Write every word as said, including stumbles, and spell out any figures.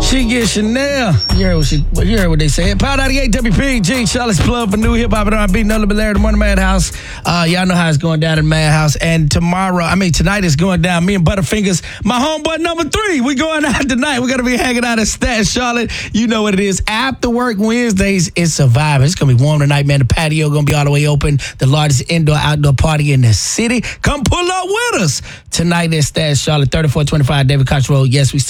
She get Chanel. You heard what she? You heard what they said. Power ninety-eight W P G, Charlotte's plug for new hip hop and R and B. Nothing but Larry the Morning Madhouse. Uh, y'all know how it's going down in Madhouse. And tomorrow, I mean tonight, it's going down. Me and Butterfingers, my homeboy number three. We going out tonight. We're gonna be hanging out at Stat Charlotte. You know what it is. After work Wednesdays, it's a vibe. It's gonna be warm tonight, man. The patio gonna be all the way open. The largest indoor outdoor party in the city. Come pull up with us tonight at Stat Charlotte, thirty-four twenty-five David Koch Road. Yes, we.